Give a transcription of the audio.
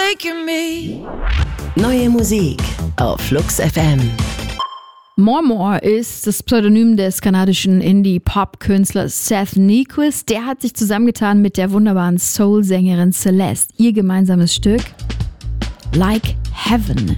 taking me. Neue Musik auf Flux FM. More ist das Pseudonym des kanadischen Indie-Pop-Künstlers Seth Nyquist. Der hat sich zusammengetan mit der wunderbaren Soul-Sängerin Celeste. Ihr gemeinsames Stück Like Heaven.